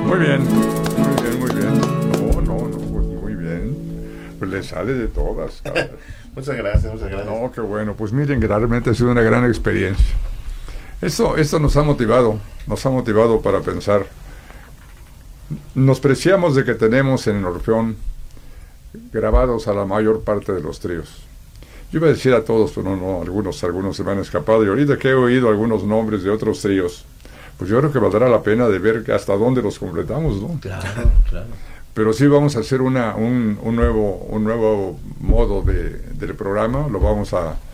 Muy bien, muy bien, muy bien. No, pues muy bien. Pues le sale de todas. Muchas gracias. No, qué bueno. Pues miren que realmente ha sido una gran experiencia. Esto nos ha motivado para pensar. Nos preciamos de que tenemos en el Orfeón grabados a la mayor parte de los tríos. Yo iba a decir a todos, pero no, algunos se me han escapado. Y ahorita que he oído algunos nombres de otros tríos, pues yo creo que valdrá la pena de ver hasta dónde los completamos, ¿no? Claro. Pero sí vamos a hacer un nuevo modo del programa. Lo vamos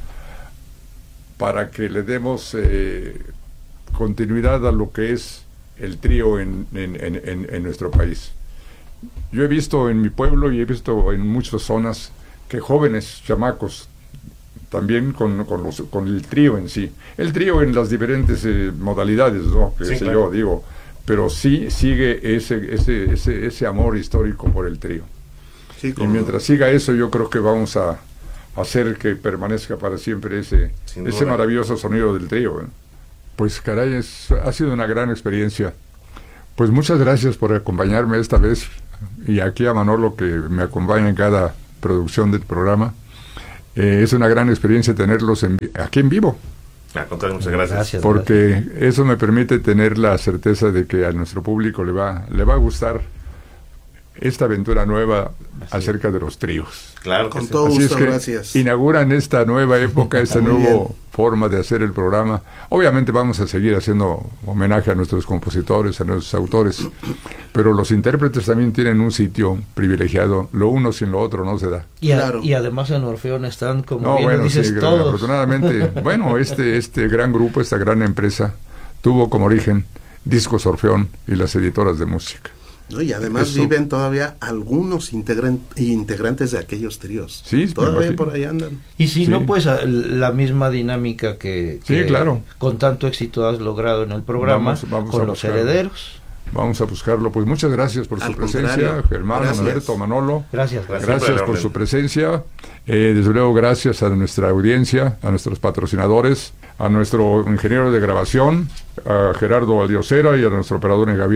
para que le demos continuidad a lo que es el trío en nuestro país. Yo he visto en mi pueblo y he visto en muchas zonas que jóvenes chamacos también con el trío en sí, el trío en las diferentes modalidades, ¿no? Que sí, sé claro. yo digo, pero sí sigue ese amor histórico por el trío. Sí, y mientras siga eso, yo creo que vamos a hacer que permanezca para siempre ese maravilloso sonido del trío, ¿eh? Pues caray, ha sido una gran experiencia. Pues muchas gracias por acompañarme esta vez, y aquí a Manolo, que me acompaña en cada producción del programa. Es una gran experiencia tenerlos aquí en vivo. Muchas gracias. Porque eso me permite tener la certeza de que a nuestro público le va a gustar esta aventura nueva acerca de los tríos. Claro, con todo gusto, gracias. Inauguran esta nueva época, esta nueva forma de hacer el programa. Obviamente vamos a seguir haciendo homenaje a nuestros compositores, a nuestros autores, pero los intérpretes también tienen un sitio privilegiado. Lo uno sin lo otro no se da. Y además en Orfeón están, como bien dices, sí, todos. Afortunadamente, este gran grupo, esta gran empresa, tuvo como origen Discos Orfeón y las editoras de música. No, y además viven todavía algunos integrantes de aquellos tríos. Sí, todavía por ahí andan. Y si no, pues la misma dinámica que claro, con tanto éxito has logrado en el programa, vamos con los herederos. Vamos a buscarlo. Pues muchas gracias por su presencia, Germán, Alberto, Manolo. Gracias por su presencia. Desde luego, gracias a nuestra audiencia, a nuestros patrocinadores, a nuestro ingeniero de grabación, a Gerardo Valdiosera, y a nuestro operador en Gaviria.